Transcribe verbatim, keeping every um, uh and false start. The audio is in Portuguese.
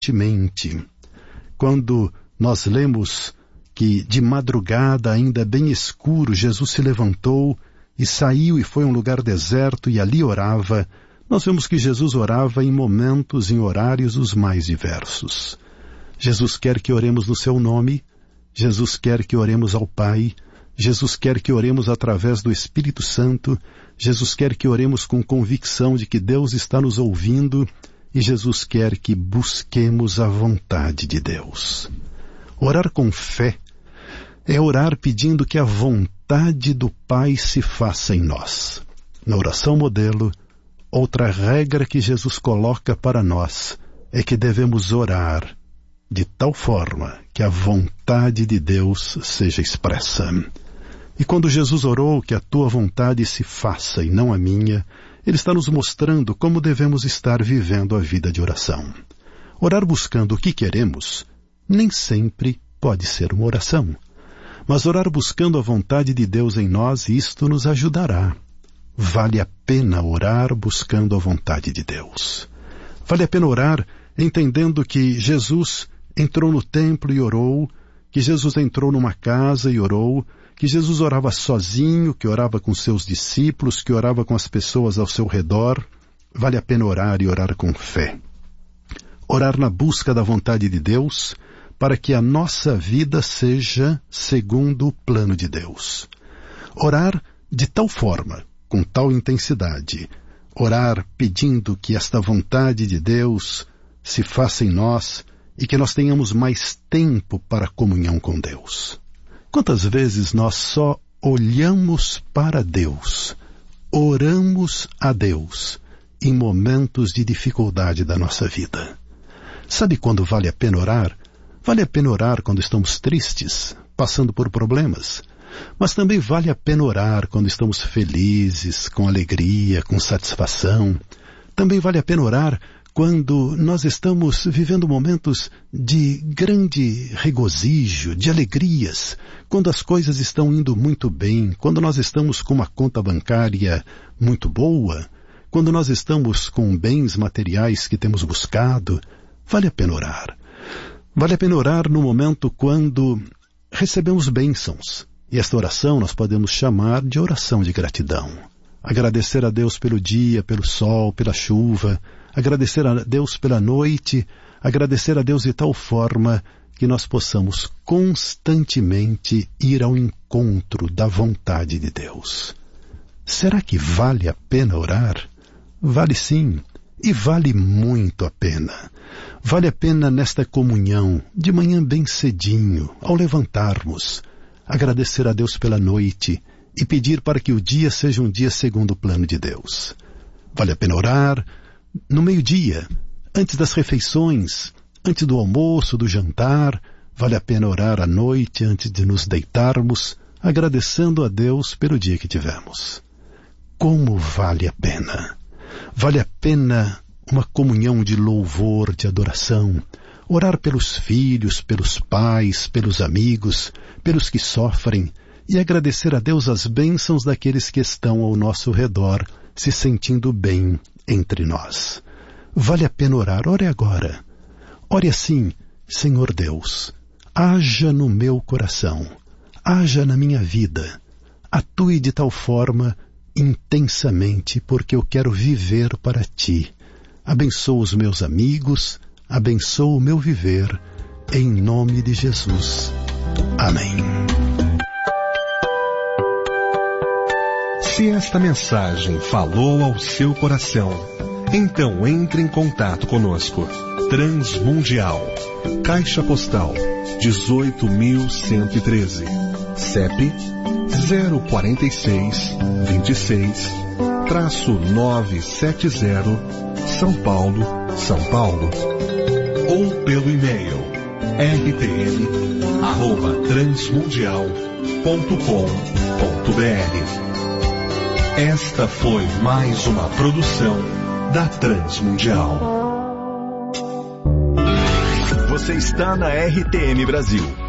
constantemente. Quando nós lemos que de madrugada, ainda bem escuro, Jesus se levantou e saiu e foi a um lugar deserto e ali orava, nós vemos que Jesus orava em momentos, em horários os mais diversos. Jesus quer que oremos no seu nome, Jesus quer que oremos ao Pai, Jesus quer que oremos através do Espírito Santo, Jesus quer que oremos com convicção de que Deus está nos ouvindo e Jesus quer que busquemos a vontade de Deus. Orar com fé é orar pedindo que a vontade do Pai se faça em nós. Na oração modelo, outra regra que Jesus coloca para nós é que devemos orar de tal forma que a vontade de Deus seja expressa. E quando Jesus orou que a tua vontade se faça e não a minha, Ele está nos mostrando como devemos estar vivendo a vida de oração. Orar buscando o que queremos nem sempre pode ser uma oração. Mas orar buscando a vontade de Deus em nós, isto nos ajudará. Vale a pena orar buscando a vontade de Deus. Vale a pena orar entendendo que Jesus entrou no templo e orou, que Jesus entrou numa casa e orou, que Jesus orava sozinho, que orava com seus discípulos, que orava com as pessoas ao seu redor. Vale a pena orar e orar com fé. Orar na busca da vontade de Deus, para que a nossa vida seja segundo o plano de Deus. Orar de tal forma, com tal intensidade, orar pedindo que esta vontade de Deus se faça em nós e que nós tenhamos mais tempo para a comunhão com Deus. Quantas vezes nós só olhamos para Deus, oramos a Deus em momentos de dificuldade da nossa vida? Sabe quando vale a pena orar? Vale a pena orar quando estamos tristes, passando por problemas. Mas também vale a pena orar quando estamos felizes, com alegria, com satisfação. Também vale a pena orar quando nós estamos vivendo momentos de grande regozijo, de alegrias, quando as coisas estão indo muito bem, quando nós estamos com uma conta bancária muito boa, quando nós estamos com bens materiais que temos buscado. Vale a pena orar. Vale a pena orar no momento quando recebemos bênçãos. E esta oração nós podemos chamar de oração de gratidão. Agradecer a Deus pelo dia, pelo sol, pela chuva, agradecer a Deus pela noite, agradecer a Deus de tal forma que nós possamos constantemente ir ao encontro da vontade de Deus. Será que vale a pena orar? Vale sim, e vale muito a pena. Vale a pena nesta comunhão, de manhã bem cedinho, ao levantarmos, agradecer a Deus pela noite e pedir para que o dia seja um dia segundo o plano de Deus. Vale a pena orar no meio-dia, antes das refeições, antes do almoço, do jantar. Vale a pena orar à noite, antes de nos deitarmos, agradecendo a Deus pelo dia que tivemos. Como vale a pena! Vale a pena uma comunhão de louvor, de adoração, orar pelos filhos, pelos pais, pelos amigos, pelos que sofrem, e agradecer a Deus as bênçãos daqueles que estão ao nosso redor, se sentindo bem entre nós. Vale a pena orar. Ore agora. Ore assim: Senhor Deus, haja no meu coração, haja na minha vida, atue de tal forma intensamente, porque eu quero viver para Ti. Abençoa os meus amigos, abençoa o meu viver, em nome de Jesus. Amém. Se esta mensagem falou ao seu coração, então entre em contato conosco. Transmundial, Caixa Postal dezoito mil cento e treze, C E P zero quatro seis, vinte e seis, novecentos e setenta, São Paulo, São Paulo. Ou pelo e-mail r t m arroba transmundial ponto com ponto b r. Esta foi mais uma produção da Transmundial. Você está na R T M Brasil.